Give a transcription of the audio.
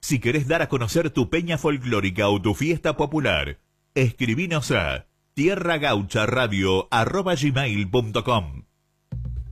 Si querés dar a conocer tu peña folclórica o tu fiesta popular, escribinos a tierragaucharadio@gmail.com.